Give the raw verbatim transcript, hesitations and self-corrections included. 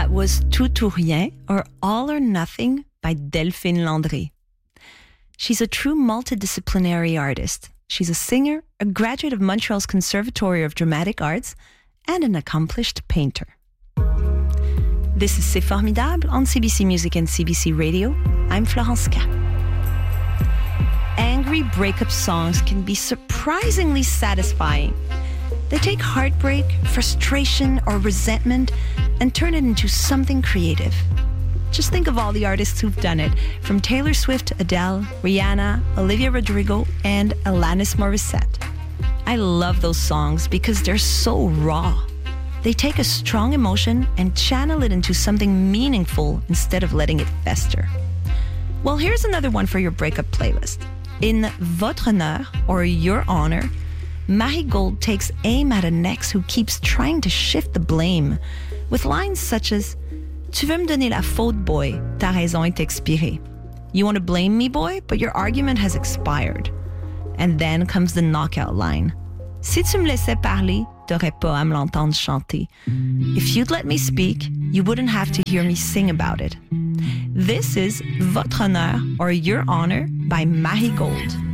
That was Tout ou Rien, or All or Nothing by Delphine Landry. She's a true multidisciplinary artist. She's a singer, a graduate of Montreal's Conservatory of Dramatic Arts, and an accomplished painter. This is C'est Formidable on C B C Music and C B C Radio. I'm Florence K. Angry breakup songs can be surprisingly satisfying. They take heartbreak, frustration, or resentment and turn it into something creative. Just think of all the artists who've done it, from Taylor Swift to Adele, Rihanna, Olivia Rodrigo, and Alanis Morissette. I love those songs because they're so raw. They take a strong emotion and channel it into something meaningful instead of letting it fester. Well, here's another one for your breakup playlist. In Votre Honneur, or Your Honor, Marigold takes aim at an ex who keeps trying to shift the blame, with lines such as Tu veux me donner la faute, boy, ta raison est expirée. You want to blame me, boy, but your argument has expired. And then comes the knockout line. Si tu me laissais parler, t'aurais pas à me l'entendre chanter. If you'd let me speak, you wouldn't have to hear me sing about it. This is Votre Honneur, or Your Honor by Marigold.